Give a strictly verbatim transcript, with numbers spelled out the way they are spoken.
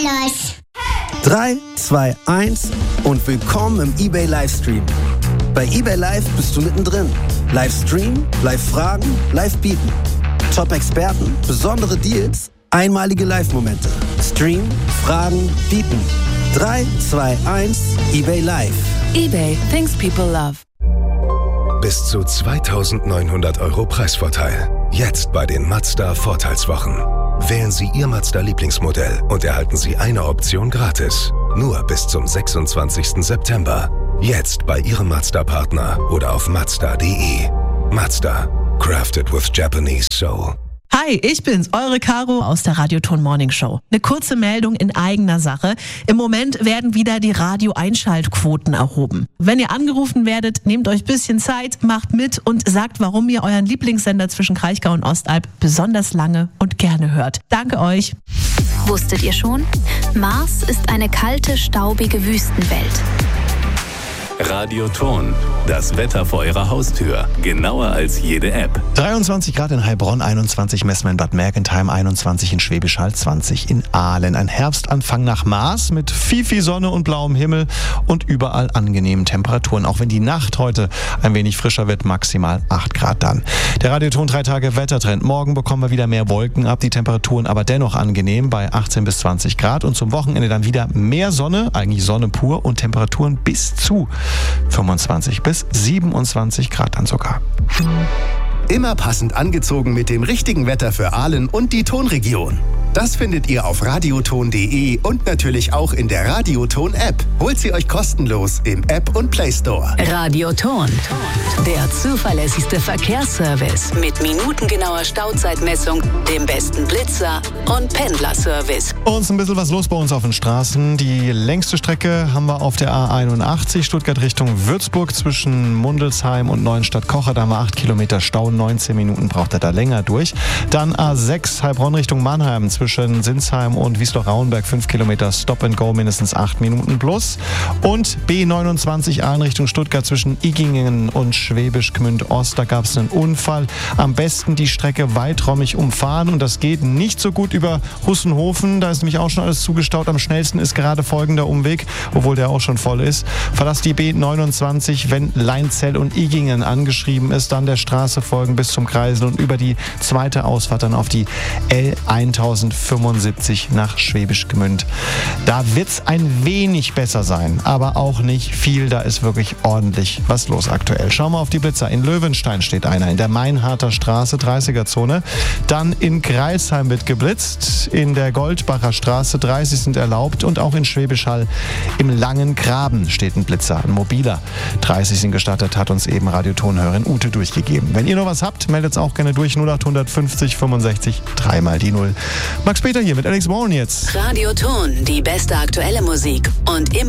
los. drei, zwei, eins und willkommen im eBay Livestream. Bei eBay Live bist du mittendrin. Livestream, Live-Fragen, Live-Bieten. Top-Experten, besondere Deals, einmalige Live-Momente. Stream, Fragen, Bieten. drei, zwei, eins, eBay Live. eBay, things people love. Bis zu zweitausendneunhundert Euro Preisvorteil. Jetzt bei den Mazda Vorteilswochen. Wählen Sie Ihr Mazda-Lieblingsmodell und erhalten Sie eine Option gratis. Nur bis zum sechsundzwanzigsten September. Jetzt bei Ihrem Mazda-Partner oder auf mazda punkt de. Mazda. Crafted with Japanese soul. Hi, ich bin's, eure Caro aus der Radioton Morning Show. Eine kurze Meldung in eigener Sache. Im Moment werden wieder die Radio-Einschaltquoten erhoben. Wenn ihr angerufen werdet, nehmt euch ein bisschen Zeit, macht mit und sagt, warum ihr euren Lieblingssender zwischen Kraichgau und Ostalb besonders lange und gerne hört. Danke euch. Wusstet ihr schon? Mars ist eine kalte, staubige Wüstenwelt. Radioton, das Wetter vor Ihrer Haustür. Genauer als jede App. dreiundzwanzig Grad in Heilbronn, einundzwanzig Messen in Bad Mergentheim, einundzwanzig in Schwäbisch Hall, zwanzig in Aalen. Ein Herbstanfang nach Maß mit viel, viel Sonne und blauem Himmel und überall angenehmen Temperaturen. Auch wenn die Nacht heute ein wenig frischer wird, maximal acht Grad dann. Der Radioton drei Tage Wettertrend. Morgen bekommen wir wieder mehr Wolken ab, die Temperaturen aber dennoch angenehm bei achtzehn bis zwanzig Grad. Und zum Wochenende dann wieder mehr Sonne, eigentlich Sonne pur und Temperaturen bis zu fünfundzwanzig bis siebenundzwanzig Grad dann sogar. Immer passend angezogen mit dem richtigen Wetter für Aalen und die Tonregion. Das findet ihr auf radioton punkt de und natürlich auch in der Radioton-App. Holt sie euch kostenlos im App und Play Store. Radioton, der zuverlässigste Verkehrsservice mit minutengenauer Stauzeitmessung, dem besten Blitzer und Pendlerservice. Bei uns ein bisschen was los bei uns auf den Straßen. Die längste Strecke haben wir auf der A einundachtzig, Stuttgart Richtung Würzburg zwischen Mundelsheim und Neuenstadt-Kocher. Da haben wir acht Kilometer Stau, neunzehn Minuten braucht er da länger durch. Dann A sechs, Heilbronn Richtung Mannheim zwischen Sinsheim und Wiesloch-Rauenberg, fünf Kilometer Stop and Go, mindestens acht Minuten plus. Und B neunundzwanzig Aalen Richtung Stuttgart zwischen Igingen und Schwäbisch Gmünd Ost. Da gab es einen Unfall. Am besten die Strecke weiträumig umfahren und das geht nicht so gut über Hussenhofen. Da ist nämlich auch schon alles zugestaut. Am schnellsten ist gerade folgender Umweg, obwohl der auch schon voll ist. Verlasst die B neunundzwanzig, wenn Leinzell und Igingen angeschrieben ist, dann der Straße folgen bis zum Kreisel und über die zweite Ausfahrt dann auf die L tausendfünfundsiebzig nach Schwäbisch Gmünd. Da wird es ein wenig besser sein, aber auch nicht viel. Da ist wirklich ordentlich was los aktuell. Schauen wir auf die Blitzer. In Löwenstein steht einer, in der Mainharter Straße, dreißiger-Zone. Dann in Greilsheim wird geblitzt, in der Goldbacher Straße, dreißig sind erlaubt und auch in Schwäbisch Hall im Langen Graben steht ein Blitzer, ein mobiler. dreißig sind gestattet, hat uns eben Radiotonhörerin Ute durchgegeben. Wenn ihr noch was habt, meldet es auch gerne durch. null acht fünfzig fünfundsechzig, dreimal die Null. Max Peter hier mit Alex Warren jetzt. Radioton, die beste aktuelle Musik und immer